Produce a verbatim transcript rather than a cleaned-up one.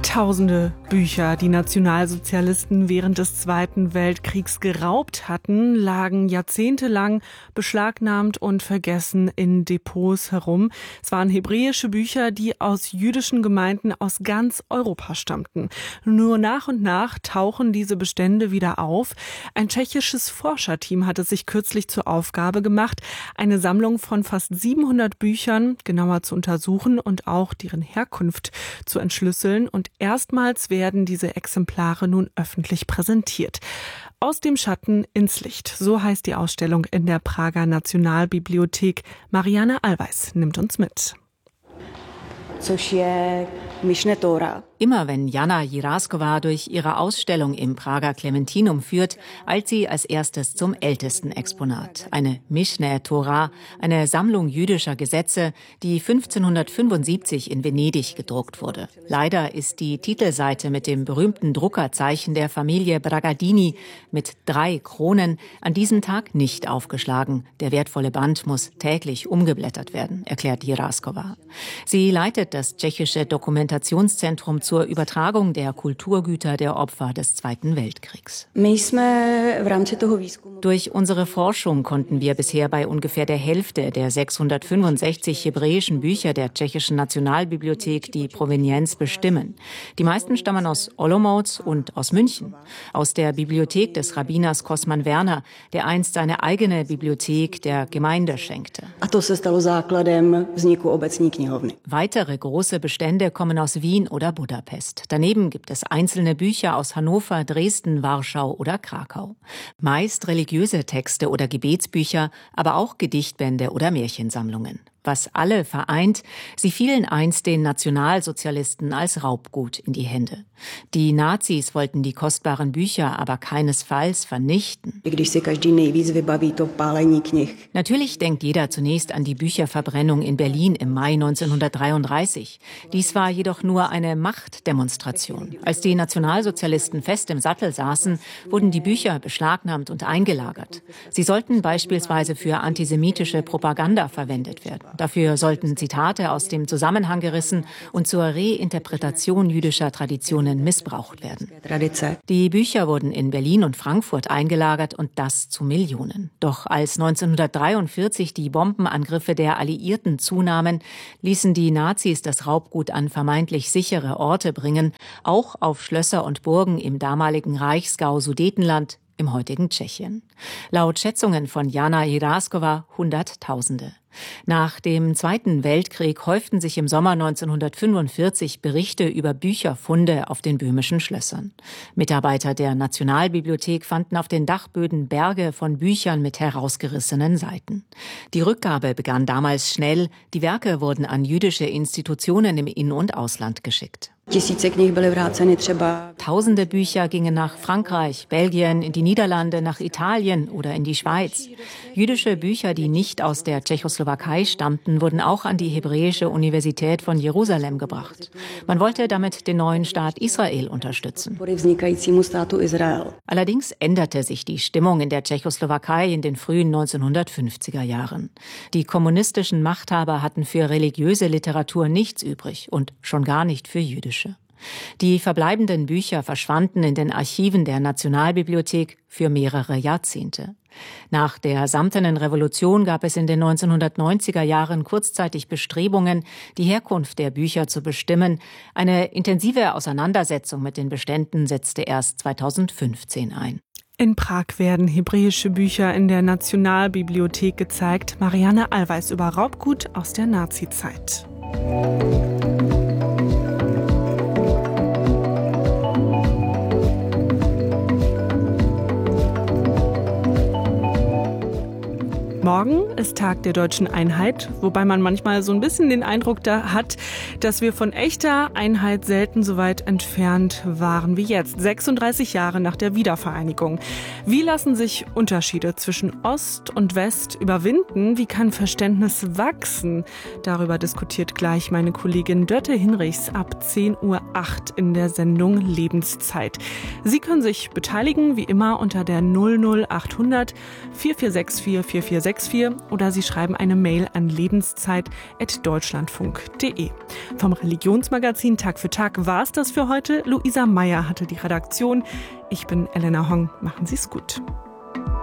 Tausende Bücher, die Nationalsozialisten während des Zweiten Weltkriegs geraubt hatten, lagen jahrzehntelang beschlagnahmt und vergessen in Depots herum. Es waren hebräische Bücher, die aus jüdischen Gemeinden aus ganz Europa stammten. Nur nach und nach tauchen diese Bestände wieder auf. Ein tschechisches Forscherteam hat es sich kürzlich zur Aufgabe gemacht, eine Sammlung von fast siebenhundert Büchern genauer zu untersuchen und auch deren Herkunft zu entschlüsseln. Und erstmals werden diese Exemplare nun öffentlich präsentiert. Aus dem Schatten ins Licht, so heißt die Ausstellung in der Prager Nationalbibliothek. Marianne Allweis nimmt uns mit. Immer wenn Jana Jirásková durch ihre Ausstellung im Prager Klementinum führt, eilt sie als erstes zum ältesten Exponat. Eine Mishneh Torah, eine Sammlung jüdischer Gesetze, die fünfzehnhundertfünfundsiebzig in Venedig gedruckt wurde. Leider ist die Titelseite mit dem berühmten Druckerzeichen der Familie Bragadini mit drei Kronen an diesem Tag nicht aufgeschlagen. Der wertvolle Band muss täglich umgeblättert werden, erklärt Jirásková. Sie leitet das tschechische Dokumentationszentrum zur Übertragung der Kulturgüter der Opfer des Zweiten Weltkriegs. Durch unsere Forschung konnten wir bisher bei ungefähr der Hälfte der sechshundertfünfundsechzig hebräischen Bücher der tschechischen Nationalbibliothek die Provenienz bestimmen. Die meisten stammen aus Olomouc und aus München, aus der Bibliothek des Rabbiners Kosman Werner, der einst seine eigene Bibliothek der Gemeinde schenkte. Weitere große Bestände kommen aus Wien oder Budapest. Daneben gibt es einzelne Bücher aus Hannover, Dresden, Warschau oder Krakau. Meist religiöse Texte oder Gebetsbücher, aber auch Gedichtbände oder Märchensammlungen. Was alle vereint, sie fielen einst den Nationalsozialisten als Raubgut in die Hände. Die Nazis wollten die kostbaren Bücher aber keinesfalls vernichten. Natürlich denkt jeder zunächst an die Bücherverbrennung in Berlin im Mai neunzehnhundertdreiunddreißig. Dies war jedoch nur eine Machtdemonstration. Als die Nationalsozialisten fest im Sattel saßen, wurden die Bücher beschlagnahmt und eingelagert. Sie sollten beispielsweise für antisemitische Propaganda verwendet werden. Dafür sollten Zitate aus dem Zusammenhang gerissen und zur Reinterpretation jüdischer Traditionen missbraucht werden. Die Bücher wurden in Berlin und Frankfurt eingelagert und das zu Millionen. Doch als neunzehnhundertdreiundvierzig die Bombenangriffe der Alliierten zunahmen, ließen die Nazis das Raubgut an vermeintlich sichere Orte bringen, auch auf Schlösser und Burgen im damaligen Reichsgau Sudetenland, im heutigen Tschechien. Laut Schätzungen von Jana Jirásková Hunderttausende. Nach dem Zweiten Weltkrieg häuften sich im Sommer neunzehnhundertfünfundvierzig Berichte über Bücherfunde auf den böhmischen Schlössern. Mitarbeiter der Nationalbibliothek fanden auf den Dachböden Berge von Büchern mit herausgerissenen Seiten. Die Rückgabe begann damals schnell. Die Werke wurden an jüdische Institutionen im In- und Ausland geschickt. Tausende Bücher gingen nach Frankreich, Belgien, in die Niederlande, nach Italien oder in die Schweiz. Jüdische Bücher, die nicht aus der Tschechoslowakei stammten, wurden auch an die Hebräische Universität von Jerusalem gebracht. Man wollte damit den neuen Staat Israel unterstützen. Allerdings änderte sich die Stimmung in der Tschechoslowakei in den frühen neunzehnhundertfünfziger Jahren. Die kommunistischen Machthaber hatten für religiöse Literatur nichts übrig und schon gar nicht für jüdische. Die verbleibenden Bücher verschwanden in den Archiven der Nationalbibliothek für mehrere Jahrzehnte. Nach der Samtenen Revolution gab es in den neunzehnhundertneunziger Jahren kurzzeitig Bestrebungen, die Herkunft der Bücher zu bestimmen. Eine intensive Auseinandersetzung mit den Beständen setzte erst zweitausendfünfzehn ein. In Prag werden hebräische Bücher in der Nationalbibliothek gezeigt. Marianne Allweis über Raubgut aus der Nazizeit. Morgen ist Tag der deutschen Einheit, wobei man manchmal so ein bisschen den Eindruck da hat, dass wir von echter Einheit selten so weit entfernt waren wie jetzt, sechsunddreißig Jahre nach der Wiedervereinigung. Wie lassen sich Unterschiede zwischen Ost und West überwinden? Wie kann Verständnis wachsen? Darüber diskutiert gleich meine Kollegin Dörte Hinrichs ab zehn Uhr acht in der Sendung Lebenszeit. Sie können sich beteiligen, wie immer, unter der null null achthundert vier vier sechs vier vier vier sechs vier oder Sie schreiben eine Mail an lebenszeit at deutschlandfunk punkt de. Vom Religionsmagazin Tag für Tag war es das für heute. Luisa Meyer hatte die Redaktion. Ich bin Elena Hong. Machen Sie es gut.